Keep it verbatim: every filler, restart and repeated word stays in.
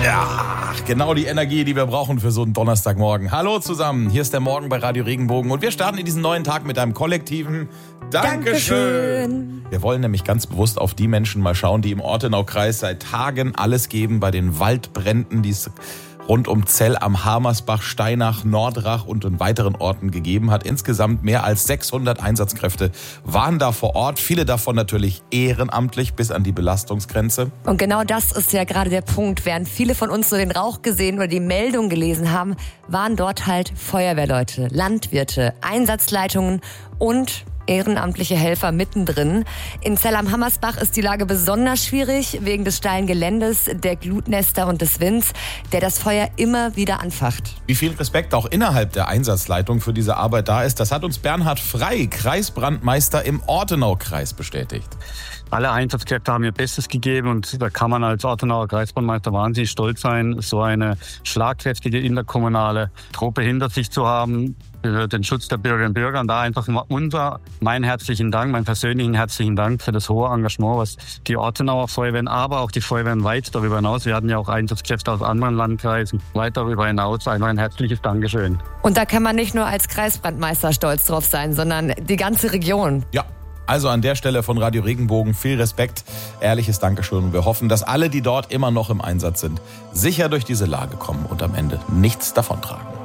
Ja, genau die Energie, die wir brauchen für so einen Donnerstagmorgen. Hallo zusammen, hier ist der Morgen bei Radio Regenbogen und wir starten in diesen neuen Tag mit einem kollektiven Dankeschön. Dankeschön. Wir wollen nämlich ganz bewusst auf die Menschen mal schauen, die im Ortenaukreis seit Tagen alles geben bei den Waldbränden, die es rund um Zell am Hamersbach, Steinach, Nordrach und in weiteren Orten gegeben hat. Insgesamt mehr als sechshundert Einsatzkräfte waren da vor Ort. Viele davon natürlich ehrenamtlich bis an die Belastungsgrenze. Und genau das ist ja gerade der Punkt. Während viele von uns so den Rauch gesehen oder die Meldung gelesen haben, waren dort halt Feuerwehrleute, Landwirte, Einsatzleitungen und ehrenamtliche Helfer mittendrin. In Zell am Hamersbach ist die Lage besonders schwierig wegen des steilen Geländes, der Glutnester und des Winds, der das Feuer immer wieder anfacht. Wie viel Respekt auch innerhalb der Einsatzleitung für diese Arbeit da ist, das hat uns Bernhard Frey, Kreisbrandmeister im Ortenaukreis, bestätigt. Alle Einsatzkräfte haben ihr Bestes gegeben und da kann man als Ortenauer Kreisbrandmeister wahnsinnig stolz sein, so eine schlagkräftige interkommunale Truppe hinter sich zu haben, für den Schutz der Bürgerinnen und Bürger. Und da einfach unser, mein herzlichen Dank, meinen persönlichen herzlichen Dank für das hohe Engagement, was die Ortenauer Feuerwehren, aber auch die Feuerwehren weit darüber hinaus, wir hatten ja auch Einsatzkräfte aus anderen Landkreisen, weit darüber hinaus, einfach ein herzliches Dankeschön. Und da kann man nicht nur als Kreisbrandmeister stolz drauf sein, sondern die ganze Region. Ja. Also an der Stelle von Radio Regenbogen viel Respekt, ehrliches Dankeschön. Und wir hoffen, dass alle, die dort immer noch im Einsatz sind, sicher durch diese Lage kommen und am Ende nichts davontragen.